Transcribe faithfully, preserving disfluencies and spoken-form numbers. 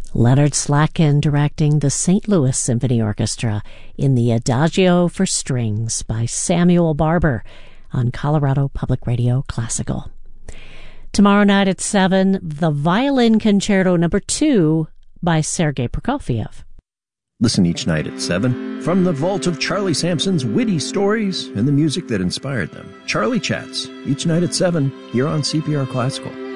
Leonard Slatkin directing the Saint Louis Symphony Orchestra in the Adagio for Strings by Samuel Barber on Colorado Public Radio Classical. Tomorrow night at seven, the Violin Concerto Number two by Sergei Prokofiev. Listen each night at seven from the vault of Charlie Sampson's witty stories and the music that inspired them. Charlie Chats, each night at seven, here on C P R Classical.